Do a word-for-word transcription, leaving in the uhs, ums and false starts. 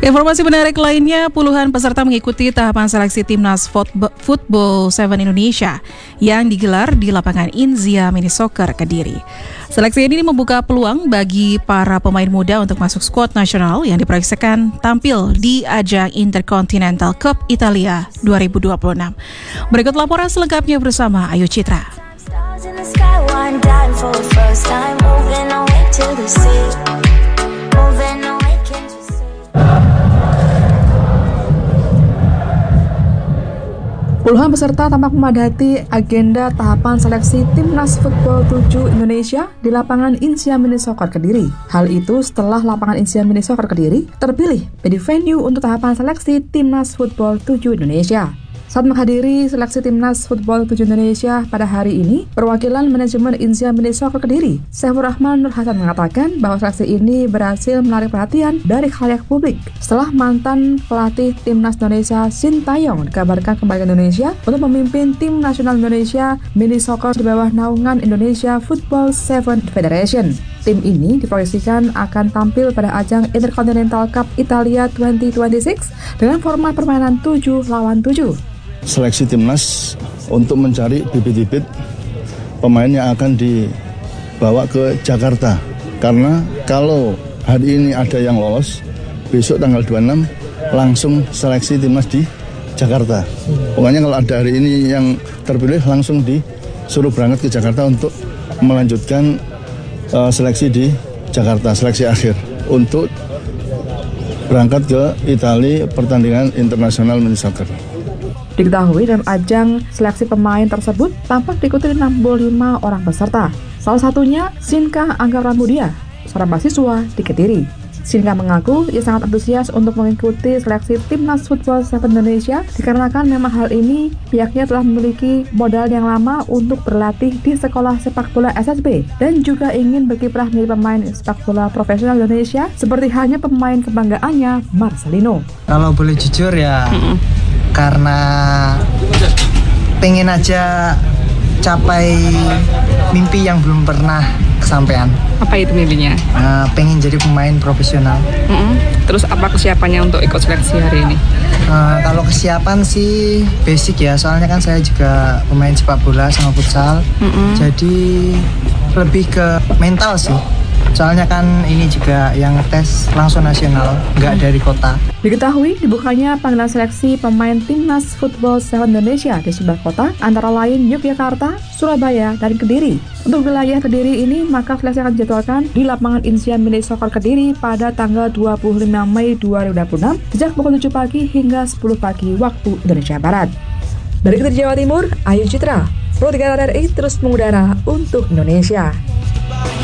Informasi menarik lainnya, puluhan peserta mengikuti tahapan seleksi Timnas Football tujuh Indonesia yang digelar di lapangan Inzia Mini Soccer Kediri. Seleksi ini membuka peluang bagi para pemain muda untuk masuk skuad nasional yang diproyeksikan tampil di ajang Intercontinental Cup Italia dua ribu dua puluh enam. Berikut laporan selengkapnya bersama Ayu Citra. Puluhan peserta tampak memadati agenda tahapan seleksi Timnas Football tujuh Indonesia di lapangan Inzia Mini Soccer Kediri. Hal itu setelah lapangan Inzia Mini Soccer Kediri terpilih menjadi venue untuk tahapan seleksi Timnas Football tujuh Indonesia. Saat menghadiri seleksi Timnas Football tujuh Indonesia pada hari ini, perwakilan manajemen Inzia Mini Soccer Kediri, Saifur Rahman Nur Hasan mengatakan bahwa seleksi ini berhasil menarik perhatian dari khalayak publik setelah mantan pelatih Timnas Indonesia Sintayong dikabarkan kembali ke Indonesia untuk memimpin tim nasional Indonesia Mini Soccer di bawah naungan Indonesia Football tujuh Federation. Tim ini diproyeksikan akan tampil pada ajang Intercontinental Cup Italia dua ribu dua puluh enam dengan format permainan tujuh lawan tujuh. Seleksi timnas untuk mencari bibit-bibit pemain yang akan dibawa ke Jakarta. Karena kalau hari ini ada yang lolos, besok tanggal dua puluh enam langsung seleksi timnas di Jakarta. Pokoknya kalau ada hari ini yang terpilih langsung disuruh berangkat ke Jakarta untuk melanjutkan uh, seleksi di Jakarta, seleksi akhir untuk berangkat ke Italia pertandingan internasional mini soccer. Diketahui dalam ajang seleksi pemain tersebut tampak diikuti enam puluh lima orang peserta. Salah satunya Sinka Angga Pramudia, seorang mahasiswa di Kediri. Sinka mengaku ia sangat antusias untuk mengikuti seleksi Timnas Football tujuh Indonesia dikarenakan memang hal ini pihaknya telah memiliki modal yang lama untuk berlatih di sekolah sepak bola S S B dan juga ingin berkiprah menjadi pemain sepak bola profesional Indonesia seperti halnya pemain kebanggaannya Marcelino. Kalau boleh jujur ya, mm-mm. karena pengen aja capai mimpi yang belum pernah kesampaian. Apa itu mimpinya? Uh, pengen jadi pemain profesional. Mm-hmm. Terus apa kesiapannya untuk ikut seleksi hari ini? Uh, kalau kesiapan sih basic ya, soalnya kan saya juga pemain sepak bola sama futsal. Mm-hmm. Jadi lebih ke mental sih. Soalnya kan ini juga yang tes langsung nasional, nggak dari kota. Diketahui dibukanya panggilan seleksi pemain Timnas Football tujuh Indonesia di sebelah kota, antara lain Yogyakarta, Surabaya, dan Kediri. Untuk wilayah Kediri ini, maka seleksi akan dijadwalkan di lapangan Inzia Mini Soccer Kediri pada tanggal dua puluh lima Mei dua ribu dua puluh enam, sejak pukul tujuh pagi hingga sepuluh pagi waktu Indonesia Barat. Dari Kediri, Jawa Timur, Ayu Citra, Pro tiga R R I terus mengudara untuk Indonesia.